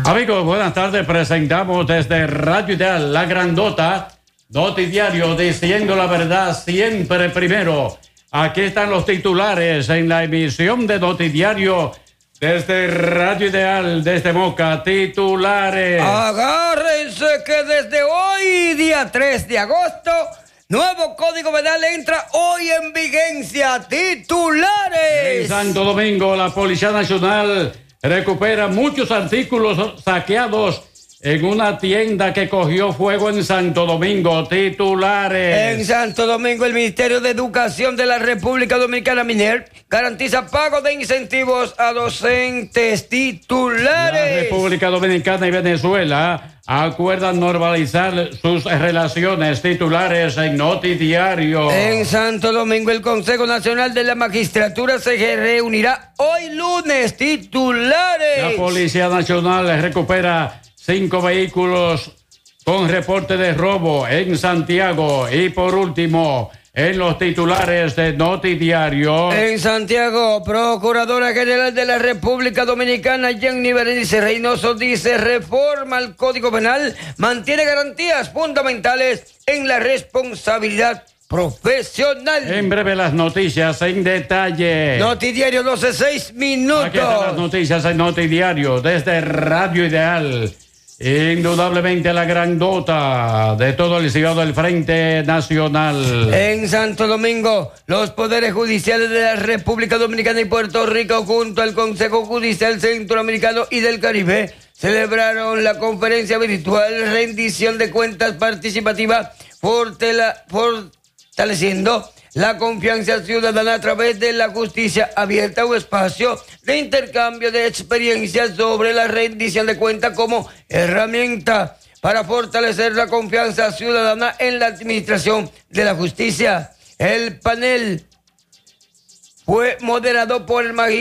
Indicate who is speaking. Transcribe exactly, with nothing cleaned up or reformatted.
Speaker 1: Amigos, buenas tardes. Presentamos desde Radio Ideal, La Grandota, Notidiario, diciendo la verdad siempre primero. Aquí están los titulares en la emisión de Notidiario desde Radio Ideal, desde Moca. Titulares.
Speaker 2: Agárrense que desde hoy, día tres de agosto, nuevo Código Penal entra hoy en vigencia. Titulares.
Speaker 1: En Santo Domingo, la Policía Nacional recupera muchos artículos saqueados en una tienda que cogió fuego en Santo Domingo. Titulares.
Speaker 2: En Santo Domingo, el Ministerio de Educación de la República Dominicana, MINER, garantiza pago de incentivos a docentes. Titulares.
Speaker 1: La República Dominicana y Venezuela acuerdan normalizar sus relaciones. Titulares en Notidiario.
Speaker 2: En Santo Domingo, el Consejo Nacional de la Magistratura se reunirá hoy lunes. Titulares.
Speaker 1: La Policía Nacional recupera cinco vehículos con reporte de robo en Santiago. Y por último, en los titulares de Notidiario.
Speaker 2: En Santiago, Procuradora General de la República Dominicana, Jenny Berenice Reynoso, dice: reforma al Código Penal mantiene garantías fundamentales en la responsabilidad profesional.
Speaker 1: En breve las noticias en detalle.
Speaker 2: Notidiario doce, seis minutos.
Speaker 1: Aquí están las noticias en Notidiario desde Radio Ideal. Indudablemente la grandota de todo el ciudad del Frente Nacional.
Speaker 2: En Santo Domingo, los poderes judiciales de la República Dominicana y Puerto Rico, junto al Consejo Judicial Centroamericano y del Caribe, celebraron la conferencia virtual Rendición de Cuentas Participativa, fortaleciendo la confianza ciudadana a través de la justicia abierta, un espacio de intercambio de experiencias sobre la rendición de cuentas como herramienta para fortalecer la confianza ciudadana en la administración de la justicia. El panel fue moderado por el magistrado